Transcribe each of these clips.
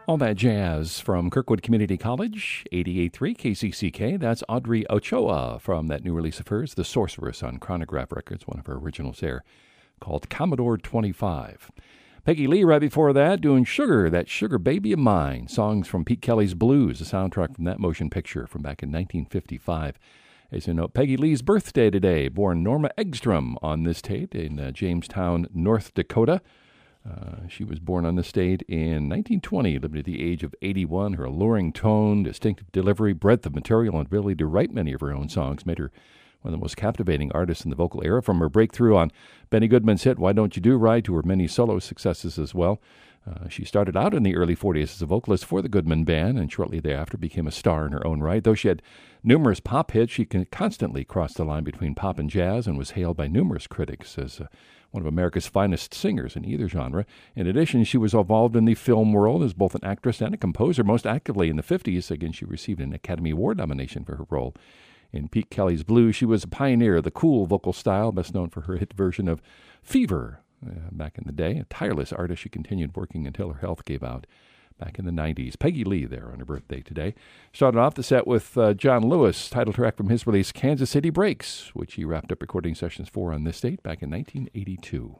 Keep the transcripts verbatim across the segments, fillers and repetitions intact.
All that jazz from Kirkwood Community College, eighty-eight point three K C C K. That's Audrey Ochoa from that new release of hers, The Sorceress, on Chronograph Records, one of her originals there, called Commodore twenty-five. Peggy Lee right before that doing Sugar, That Sugar Baby of Mine. Songs from Pete Kelly's Blues, a soundtrack from that motion picture from back in nineteen fifty-five. As you know, Peggy Lee's birthday today, born Norma Eggstrom on this date in uh, Jamestown, North Dakota. Uh, she was born on this date in nineteen twenty, lived at the age of eighty-one. Her alluring tone, distinctive delivery, breadth of material, and ability to write many of her own songs made her one of the most captivating artists in the vocal era. From her breakthrough on Benny Goodman's hit, Why Don't You Do Right, to her many solo successes as well. Uh, she started out in the early forties as a vocalist for the Goodman Band, and shortly thereafter became a star in her own right. Though she had numerous pop hits, she constantly crossed the line between pop and jazz and was hailed by numerous critics as uh, one of America's finest singers in either genre. In addition, she was involved in the film world as both an actress and a composer. Most actively in the fifties, again, she received an Academy Award nomination for her role in Pete Kelly's Blues. She was a pioneer of the cool vocal style, best known for her hit version of Fever uh, back in the day. A tireless artist, she continued working until her health gave out back in the nineties. Peggy Lee there on her birthday today. Started off the set with uh, John Lewis, title track from his release Kansas City Breaks, which he wrapped up recording sessions for on this date back in nineteen eighty-two.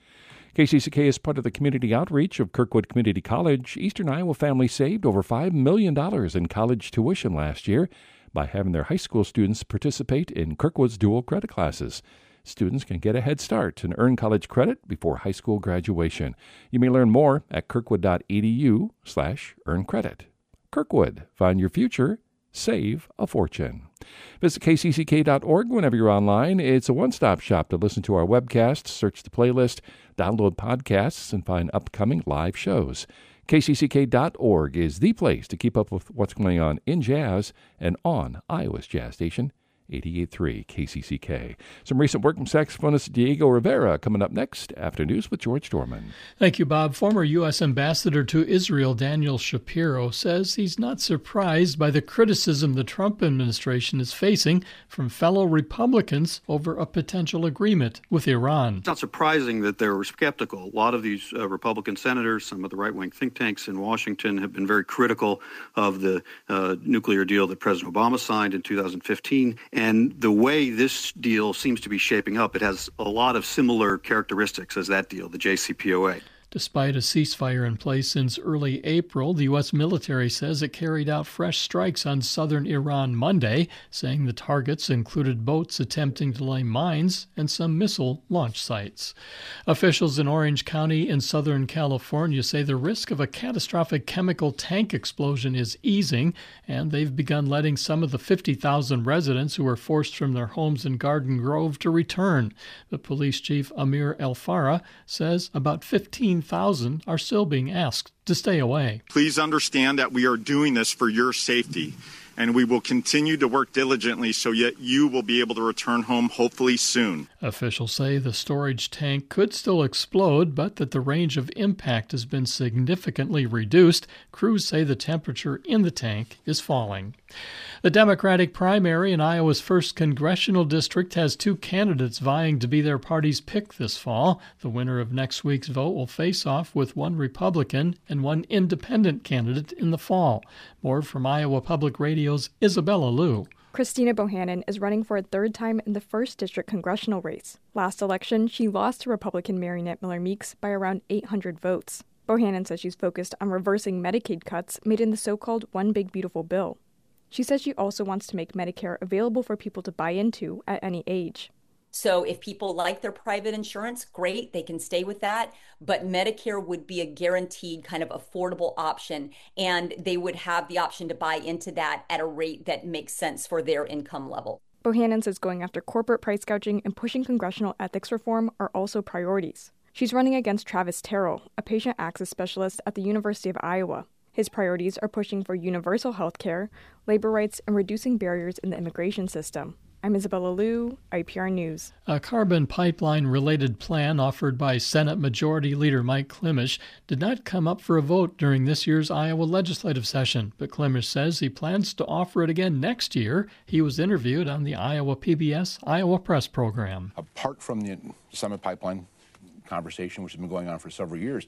K C C K is part of the community outreach of Kirkwood Community College. Eastern Iowa families saved over five million dollars in college tuition last year by having their high school students participate in Kirkwood's dual credit classes. Students can get a head start and earn college credit before high school graduation. You may learn more at kirkwood.edu slash earn credit. Kirkwood, find your future, save a fortune. Visit k c c k dot org whenever you're online. It's a one-stop shop to listen to our webcasts, search the playlist, download podcasts, and find upcoming live shows. k c c k dot org is the place to keep up with what's going on in jazz and on Iowa's jazz station, eighty-eight point three K C C K. Some recent work from saxophonist Diego Rivera coming up next after news with George Dorman. Thank you, Bob. Former U S Ambassador to Israel Daniel Shapiro says he's not surprised by the criticism the Trump administration is facing from fellow Republicans over a potential agreement with Iran. It's not surprising that they were skeptical. A lot of these uh, Republican senators, some of the right-wing think tanks in Washington have been very critical of the uh, nuclear deal that President Obama signed in two thousand fifteen. And the way this deal seems to be shaping up, it has a lot of similar characteristics as that deal, the J C P O A. Despite a ceasefire in place since early April, the U S military says it carried out fresh strikes on southern Iran Monday, saying the targets included boats attempting to lay mines and some missile launch sites. Officials in Orange County in Southern California say the risk of a catastrophic chemical tank explosion is easing, and they've begun letting some of the fifty thousand residents who were forced from their homes in Garden Grove to return. But Police Chief Amir El-Farah says about fifteen thousand are still being asked to stay away. Please understand that we are doing this for your safety, and we will continue to work diligently so that you will be able to return home hopefully soon. Officials say the storage tank could still explode, but that the range of impact has been significantly reduced. Crews say the temperature in the tank is falling. The Democratic primary in Iowa's first congressional district has two candidates vying to be their party's pick this fall. The winner of next week's vote will face off with one Republican and one independent candidate in the fall. More from Iowa Public Radio's Isabella Liu. Christina Bohannon is running for a third time in the first district congressional race. Last election, she lost to Republican Marinette Miller Meeks by around eight hundred votes. Bohannon says she's focused on reversing Medicaid cuts made in the so-called One Big Beautiful Bill. She says she also wants to make Medicare available for people to buy into at any age. So if people like their private insurance, great, they can stay with that. But Medicare would be a guaranteed kind of affordable option, and they would have the option to buy into that at a rate that makes sense for their income level. Bohannon says going after corporate price gouging and pushing congressional ethics reform are also priorities. She's running against Travis Terrell, a patient access specialist at the University of Iowa. His priorities are pushing for universal health care, labor rights, and reducing barriers in the immigration system. I'm Isabella Liu, I P R News. A carbon pipeline-related plan offered by Senate Majority Leader Mike Klimisch did not come up for a vote during this year's Iowa legislative session, but Klimisch says he plans to offer it again next year. He was interviewed on the Iowa P B S Iowa Press program. Apart from the Summit Pipeline conversation, which has been going on for several years,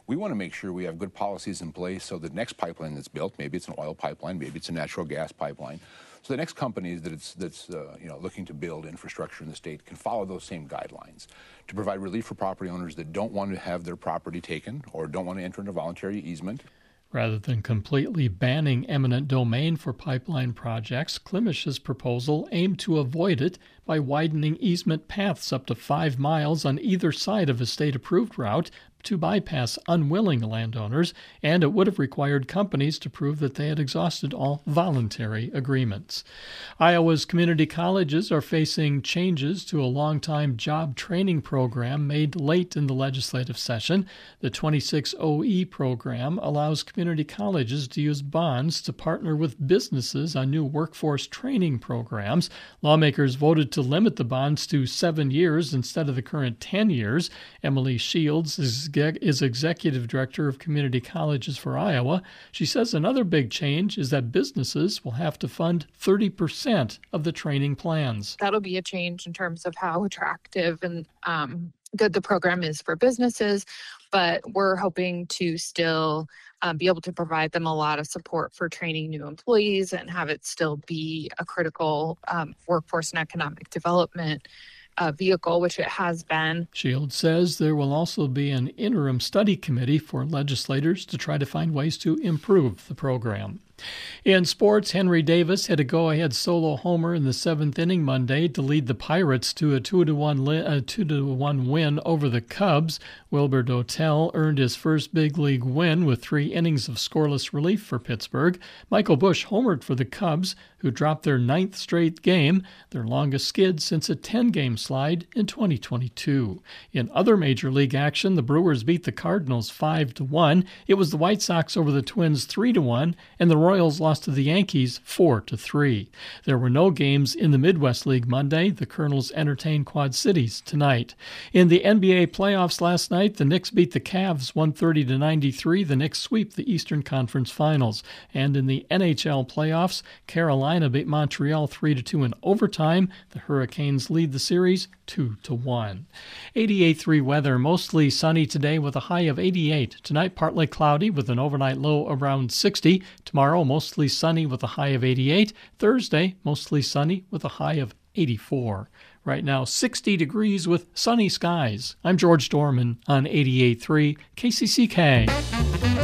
We want to make sure we have good policies in place so the next pipeline that's built, maybe it's an oil pipeline, maybe it's a natural gas pipeline, so the next company that it's, that's uh, you know, looking to build infrastructure in the state can follow those same guidelines to provide relief for property owners that don't want to have their property taken or don't want to enter into voluntary easement. Rather than completely banning eminent domain for pipeline projects, Klimish's proposal aimed to avoid it by widening easement paths up to five miles on either side of a state-approved route to bypass unwilling landowners, and it would have required companies to prove that they had exhausted all voluntary agreements. Iowa's community colleges are facing changes to a long-time job training program made late in the legislative session. The twenty-six O E program allows community colleges to use bonds to partner with businesses on new workforce training programs. Lawmakers voted to limit the bonds to seven years instead of the current ten years. Emily Shields is is executive director of community colleges for Iowa. She says another big change is that businesses will have to fund thirty percent of the training plans. That'll be a change in terms of how attractive and um, good the program is for businesses, but we're hoping to still um, be able to provide them a lot of support for training new employees and have it still be a critical um, workforce and economic development Uh, vehicle, which it has been. Shields says there will also be an interim study committee for legislators to try to find ways to improve the program. In sports, Henry Davis had a go-ahead solo homer in the seventh inning Monday to lead the Pirates to a two to one li- a two to one win over the Cubs. Wilbur Dotel earned his first big league win with three innings of scoreless relief for Pittsburgh. Michael Busch homered for the Cubs, who dropped their ninth straight game, their longest skid since a ten-game slide in twenty twenty-two. In other major league action, the Brewers beat the Cardinals five to one. It was the White Sox over the Twins three to one, and the Royals lost to the Yankees four to three. There were no games in the Midwest League Monday. The Colonels entertained Quad Cities tonight. In the N B A playoffs last night, the Knicks beat the Cavs one thirty to ninety-three. The Knicks sweep the Eastern Conference Finals. And in the N H L playoffs, Carolina beat Montreal three to two in overtime. The Hurricanes lead the series two to one. eighty-eight point three weather, mostly sunny today with a high of eighty-eight. Tonight, partly cloudy with an overnight low around sixty. Tomorrow, mostly sunny with a high of eighty-eight. Thursday, mostly sunny with a high of eighty-four. Right now, sixty degrees with sunny skies. I'm George Dorman on eighty-eight point three K C C K.